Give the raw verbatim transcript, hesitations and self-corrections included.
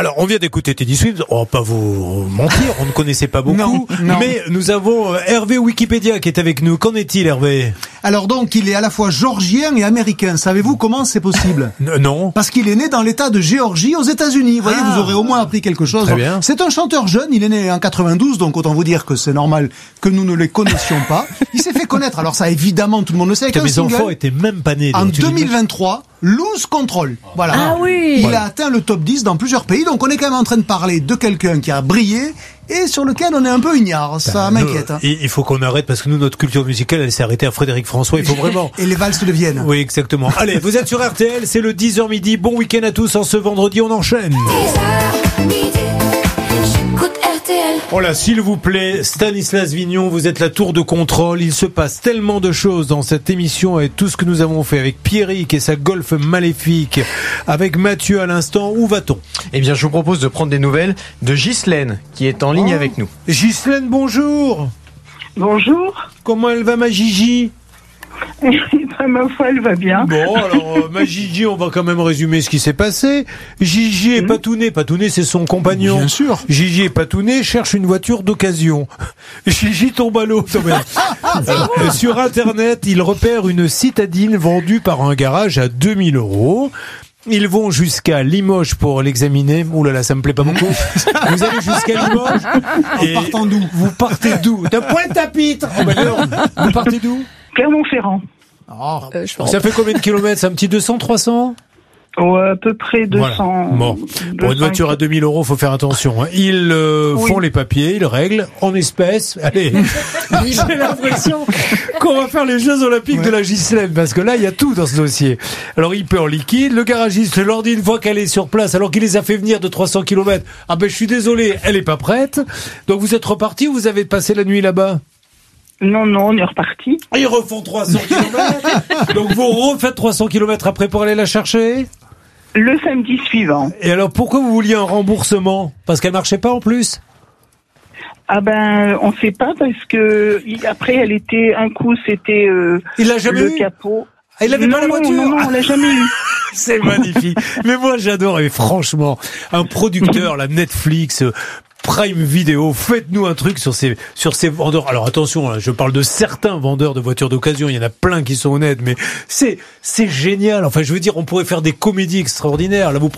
Alors, on vient d'écouter Teddy Swims. On va pas vous mentir, on ne connaissait pas beaucoup. Non, non. Mais nous avons Hervé Wikipédia qui est avec nous. Qu'en est-il, Hervé? Alors donc, il est à la fois georgien et américain. Savez-vous comment c'est possible? Non. Parce qu'il est né dans l'état de Géorgie aux États-Unis. Vous voyez, Ah. vous aurez au moins appris quelque chose. Très bien. C'est un chanteur jeune, il est né en quatre-vingt-douze, donc autant vous dire que c'est normal que nous ne les connaissions pas. Il s'est fait connaître, alors ça évidemment tout le monde le sait, avec Que un mes single. enfants étaient même pas nés. En donc tu deux mille l'imagines. vingt-trois, Lose Control. Voilà. Ah oui. Il Voilà. a atteint le top dix dans plusieurs pays, donc on est quand même en train de parler de quelqu'un qui a brillé et sur lequel on est un peu ignare. Ça Nous, m'inquiète. hein. Il il faut qu'on arrête parce que nous, notre culture musicale, elle s'est arrêtée à Frédéric François. Il faut vraiment. Et les valses de Vienne. Oui, exactement. Allez, vous êtes sur R T L, c'est le dix heures midi. Bon week-end à tous. En ce vendredi, on enchaîne. dix heures midi, j'écoute R T L. Oh là, s'il vous plaît, Stanislas Vignon, vous êtes la tour de contrôle. Il se passe tellement de choses dans cette émission et tout ce que nous avons fait avec Pierrick et sa golf maléfique, avec Mathieu à l'instant. Où va-t-on? Eh bien, je vous propose de prendre des nouvelles de Ghislaine, qui est en ligne Oh. avec nous. Ghislaine, bonjour. Bonjour. Comment elle va, ma Gigi? Ben, ma foi, elle va bien. Bon, alors, euh, ma Gigi, on va quand même résumer ce qui s'est passé. Gigi est patouné. Patouné, c'est son compagnon. Bien sûr. Gigi est patouné, cherche une voiture d'occasion. Gigi tombe à l'eau. Non, mais- Euh, Sur Internet, il repère une citadine vendue par un garage à deux mille euros. Ils vont jusqu'à Limoges pour l'examiner. Ouh là là, ça me plaît pas beaucoup. Vous allez jusqu'à Limoges. Et partant d'où? Vous partez d'où? De Pointe-à-Pitre. Oh, ben non. Vous partez d'où? Clermont-Ferrand. Oh. Euh, je pense. Ça fait combien de kilomètres? C'est un petit deux cents, trois cents? Ouais, à peu près deux cents. Voilà. Bon, pour une voiture à deux mille euros, faut faire attention. hein. Ils euh, Oui. font les papiers, ils règlent en espèces. Allez, j'ai l'impression qu'on va faire les Jeux Olympiques de la Ghislaine, parce que là, il y a tout dans ce dossier. Alors, il paie en liquide. Le garagiste leur dit une fois qu'elle est sur place, alors qu'il les a fait venir de trois cents kilomètres. Ah ben, je suis désolé, elle est pas prête. Donc, vous êtes reparti ou vous avez passé la nuit là-bas? Non, non, on est reparti. Ils refont trois cents kilomètres. Donc, vous refaites trois cents kilomètres après pour aller la chercher? Le samedi suivant. Et alors, pourquoi vous vouliez un remboursement? Parce qu'elle marchait pas en plus? Ah ben, on sait pas parce que il- après, elle était un coup, c'était euh, Il l'a jamais le eu? capot. Ah, il avait non, pas la non, voiture? Non, non, on l'a jamais eu. C'est magnifique. Mais moi, j'adore. Et franchement, un producteur, la Netflix, euh, Prime Video, faites-nous un truc sur ces, sur ces vendeurs. Alors attention, là, je parle de certains vendeurs de voitures d'occasion. Il y en a plein qui sont honnêtes, mais c'est, c'est génial. Enfin, je veux dire, on pourrait faire des comédies extraordinaires. Là, vous